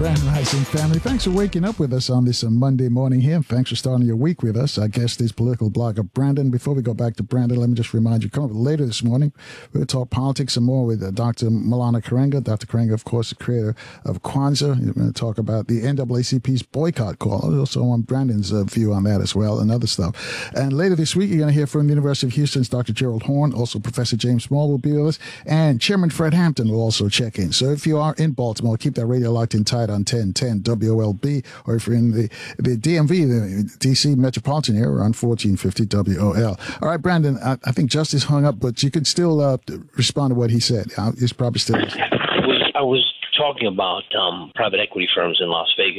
Grand Rising family, thanks for waking up with us on this Monday morning here. Thanks for starting your week with us. Our guest is political blogger Brandon. Before we go back to Brandon, let me just remind you, coming up later this morning, we're going to talk politics and more with Dr. Maulana Karenga. Dr. Karenga, of course, the creator of Kwanzaa. We're going to talk about the NAACP's boycott call. I also want Brandon's view on that as well and other stuff. And later this week, you're going to hear from the University of Houston's Dr. Gerald Horne. Also, Professor James Small will be with us. And Chairman Fred Hampton will also check in. So if you are in Baltimore, keep that radio locked in tight on 1010 WOLB, or if you're in the DMV, the DC metropolitan area, on 1450 WOL. All right, Brandon, I think Justice hung up, but you can still respond to what he said. He's probably still listening. I was talking about private equity firms in Las Vegas.